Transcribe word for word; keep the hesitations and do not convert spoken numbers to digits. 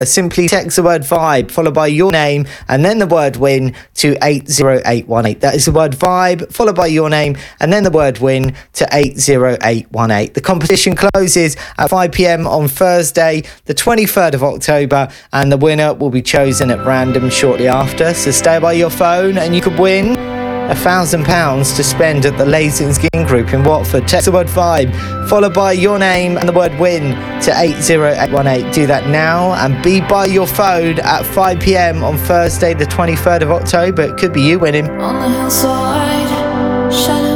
Simply text the word vibe followed by your name and then the word win to eight zero eight one eight. That is the word vibe followed by your name and then the word win to eight zero eight one eight. The competition closes at five p.m. on Thursday, the twenty-third of October, and the winner will be chosen at random shortly after. So stay by your phone and you could win a thousand pounds to spend at the Layton Skiing Group in Watford. Text the word vibe followed by your name and the word win to eight zero eight one eight. Do that now and be by your phone at five p.m. on Thursday the twenty-third of October. It could be you winning. On the hillside, shadow